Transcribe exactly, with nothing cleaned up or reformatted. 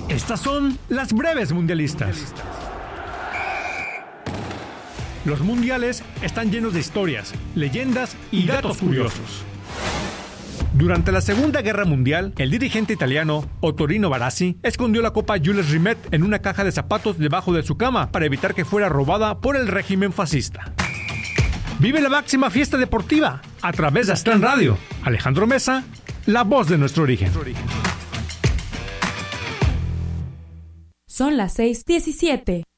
Estas son las breves mundialistas. Los mundiales están llenos de historias, leyendas y datos curiosos. Durante la Segunda Guerra Mundial, el dirigente italiano Ottorino Barassi escondió la Copa Jules Rimet en una caja de zapatos debajo de su cama para evitar que fuera robada por el régimen fascista. Vive la máxima fiesta deportiva a través de Aztlán Radio. Alejandro Mesa, la voz de nuestro origen. Son las seis diecisiete.